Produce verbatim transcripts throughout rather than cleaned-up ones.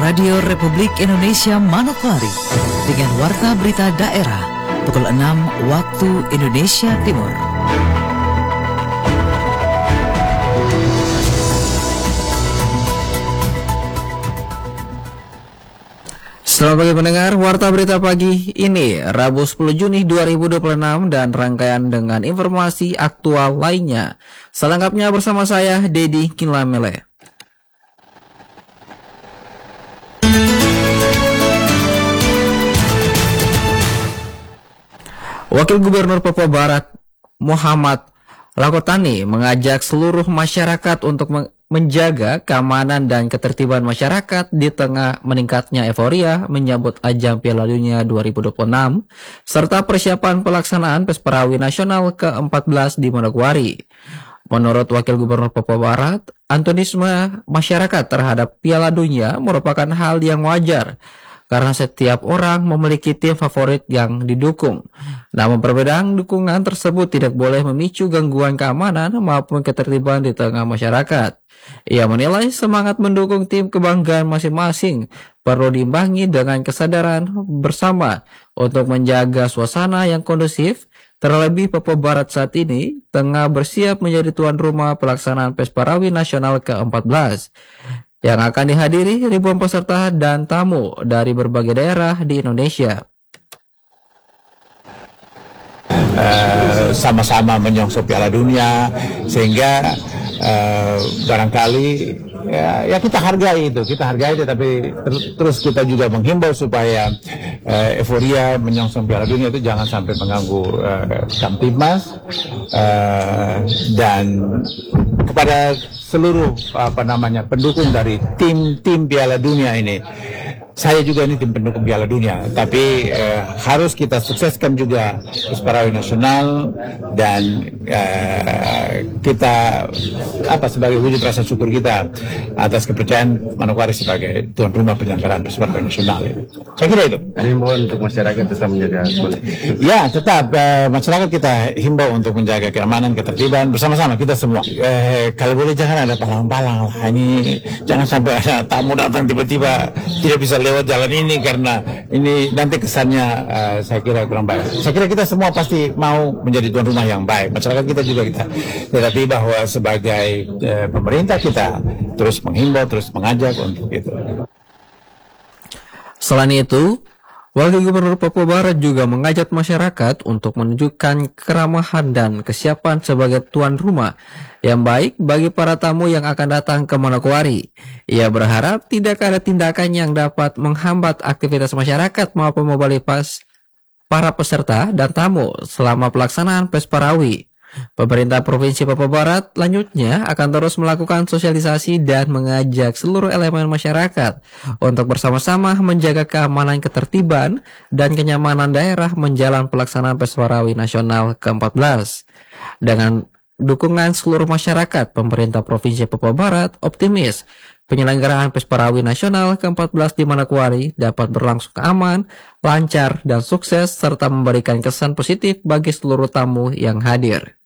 Radio Republik Indonesia Manokwari dengan Warta Berita Daerah pukul enam waktu Indonesia Timur. Selamat pagi pendengar, Warta Berita Pagi ini Rabu sepuluh Juni dua ribu dua puluh enam dan rangkaian dengan informasi aktual lainnya. Selengkapnya bersama saya, Dedi Kinlamele. Wakil Gubernur Papua Barat Muhammad Lakotani mengajak seluruh masyarakat untuk menjaga keamanan dan ketertiban masyarakat di tengah meningkatnya euforia menyambut ajang Piala Dunia dua ribu dua puluh enam serta persiapan pelaksanaan Pesperawi Nasional ke empat belas di Manokwari. Menurut Wakil Gubernur Papua Barat, antusiasme masyarakat terhadap Piala Dunia merupakan hal yang wajar karena setiap orang memiliki tim favorit yang didukung. Namun perbedaan dukungan tersebut tidak boleh memicu gangguan keamanan maupun ketertiban di tengah masyarakat. Ia menilai semangat mendukung tim kebanggaan masing-masing perlu diimbangi dengan kesadaran bersama untuk menjaga suasana yang kondusif. Terlebih Papua Barat saat ini tengah bersiap menjadi tuan rumah pelaksanaan Pesperawi Nasional ke empat belas. Yang akan dihadiri ribuan peserta dan tamu dari berbagai daerah di Indonesia. Uh, sama-sama menyongsong Piala Dunia sehingga uh, barangkali ya, ya kita hargai itu, kita hargai itu, tapi ter- terus kita juga menghimbau supaya uh, euforia menyongsong Piala Dunia itu jangan sampai mengganggu uh, Kamtibmas uh, dan kepada seluruh apa namanya pendukung dari tim-tim Piala Dunia ini. Saya juga ini tim pendukung Piala Dunia, tapi eh, harus kita sukseskan juga Pesperawi Nasional dan eh, kita apa sebagai wujud rasa syukur kita atas kepercayaan Manokwari sebagai tuan rumah penyelenggaraan Pesperawi Nasional. Saya kira itu. Himbau untuk masyarakat tetap menjaga. Ya, tetap eh, masyarakat kita himbau untuk menjaga keamanan, ketertiban bersama-sama kita semua. Eh, kalau boleh jangan ada palang-palang lah. Ini jangan sampai ada tamu datang tiba-tiba tidak bisa lewat jalan ini karena ini nanti kesannya uh, saya kira kurang baik. Saya kira kita semua pasti mau menjadi tuan rumah yang baik. Masyarakat kita juga kita. Tetapi bahwa sebagai uh, pemerintah kita terus menghimbau, terus mengajak untuk itu. Selain itu, Wakil Gubernur Papua Barat juga mengajak masyarakat untuk menunjukkan keramahan dan kesiapan sebagai tuan rumah yang baik bagi para tamu yang akan datang ke Manokwari. Ia berharap tidak ada tindakan yang dapat menghambat aktivitas masyarakat maupun mobilitas para peserta dan tamu selama pelaksanaan Pesperawi. Pemerintah Provinsi Papua Barat lanjutnya akan terus melakukan sosialisasi dan mengajak seluruh elemen masyarakat untuk bersama-sama menjaga keamanan, ketertiban, dan kenyamanan daerah menjelang pelaksanaan Pesperawi Nasional ke empat belas. Dengan dukungan seluruh masyarakat, pemerintah Provinsi Papua Barat optimis penyelenggaraan Pesperawi Nasional ke empat belas di Manokwari dapat berlangsung aman, lancar, dan sukses serta memberikan kesan positif bagi seluruh tamu yang hadir.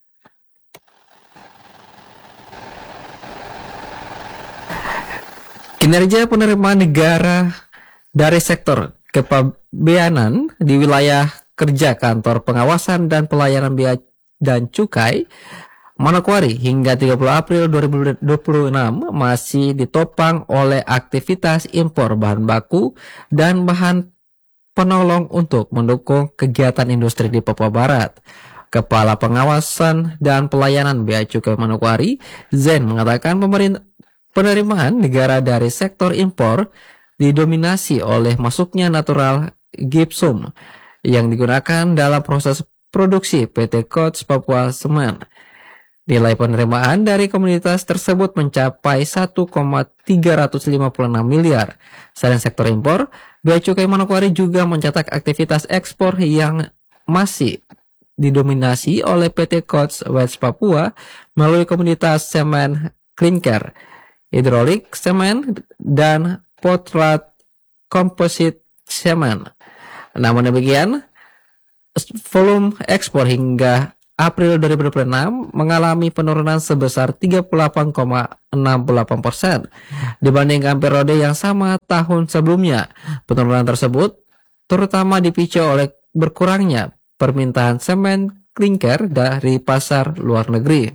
Kinerja penerimaan negara dari sektor kepabeanan di wilayah kerja Kantor Pengawasan dan Pelayanan Bea dan Cukai Manokwari hingga tiga puluh April dua ribu dua puluh enam masih ditopang oleh aktivitas impor bahan baku dan bahan penolong untuk mendukung kegiatan industri di Papua Barat. Kepala Pengawasan dan Pelayanan Bea Cukai Manokwari, Zen, mengatakan pemerintah penerimaan negara dari sektor impor didominasi oleh masuknya natural gypsum yang digunakan dalam proses produksi P T Coats Papua Semen. Nilai penerimaan dari komunitas tersebut mencapai satu koma tiga lima enam miliar. Selain sektor impor, Bea Cukai Manokwari juga mencatat aktivitas ekspor yang masih didominasi oleh P T Coats West Papua melalui komunitas semen klinker, hidrolik semen, dan potrat komposit semen. Namun demikian, volume ekspor hingga April dua ribu dua puluh enam mengalami penurunan sebesar tiga puluh delapan koma enam delapan persen dibandingkan periode yang sama tahun sebelumnya. Penurunan tersebut terutama dipicu oleh berkurangnya permintaan semen klinker dari pasar luar negeri.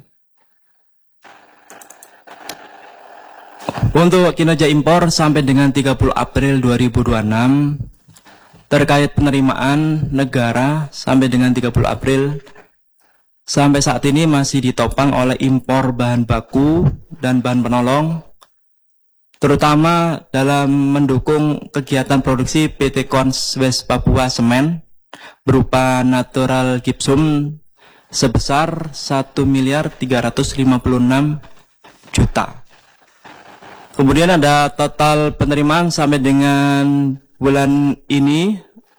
Untuk kinerja impor sampai dengan tiga puluh April dua ribu dua puluh enam terkait penerimaan negara sampai dengan tiga puluh April sampai saat ini masih ditopang oleh impor bahan baku dan bahan penolong, terutama dalam mendukung kegiatan produksi P T Kons West Papua Semen berupa natural gypsum sebesar satu miliar tiga ratus lima puluh enam juta. Kemudian ada total penerimaan sampai dengan bulan ini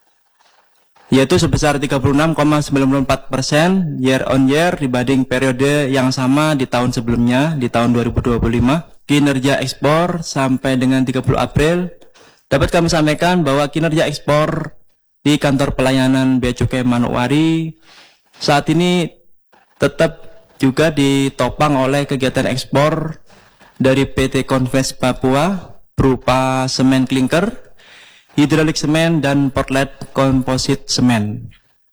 yaitu sebesar tiga puluh enam koma sembilan puluh empat persen year on year dibanding periode yang sama di tahun sebelumnya di tahun dua ribu dua puluh lima. Kinerja ekspor sampai dengan tiga puluh April dapat kami sampaikan bahwa kinerja ekspor di kantor pelayanan Bea Cukai Manokwari saat ini tetap juga ditopang oleh kegiatan ekspor dari P T Konves Papua berupa semen klinker, hidrolik semen, dan portlet komposit semen.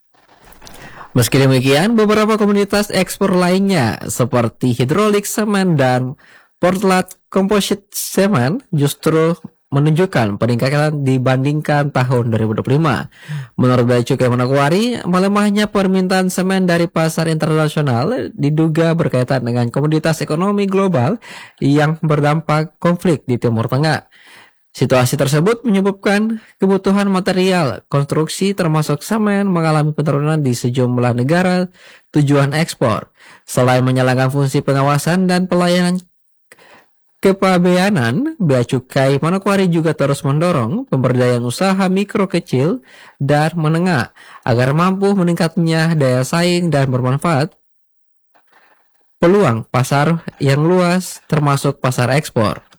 Meski demikian, beberapa komoditas ekspor lainnya seperti hidrolik semen dan portlet komposit semen justru menunjukkan peningkatan dibandingkan tahun dua ribu dua puluh lima. Menurut Bea Cukai Manokwari, melemahnya permintaan semen dari pasar internasional diduga berkaitan dengan komoditas ekonomi global yang berdampak konflik di Timur Tengah. Situasi tersebut menyebabkan kebutuhan material konstruksi termasuk semen mengalami penurunan di sejumlah negara tujuan ekspor. Selain menjalankan fungsi pengawasan dan pelayanan kepabeanan, Bea Cukai Manokwari juga terus mendorong pemberdayaan usaha mikro kecil dan menengah agar mampu meningkatnya daya saing dan bermanfaat peluang pasar yang luas termasuk pasar ekspor.